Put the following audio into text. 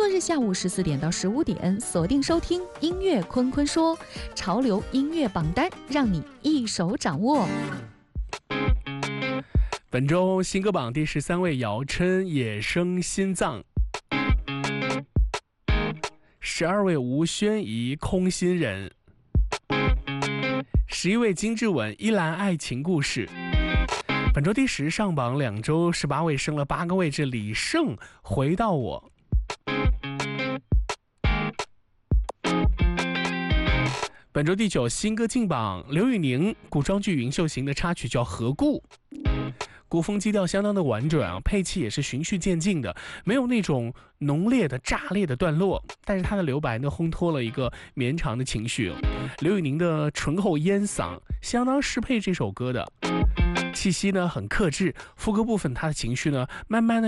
末日下午14点到15点，锁定收听音乐坤坤说，潮流音乐榜单，让你一手掌握。 本周新歌榜第13位，姚琛《野生心脏》。12位，吴宣仪《空心人》。11位，金志文《依兰爱情故事》。本周第10上榜2周18位，升了8个位置，李晟《回到我》。本周第9新歌进榜，刘宇宁古装剧《云秀行》的插曲叫《何故》。古风基调相当的婉转啊，配器也是循序渐进的，没有那种浓烈的炸裂的段落，但是他的留白呢烘托了一个绵长的情绪。刘宇宁的醇厚烟嗓相当适配这首歌的，气息呢很克制，副歌部分他的情绪呢慢慢的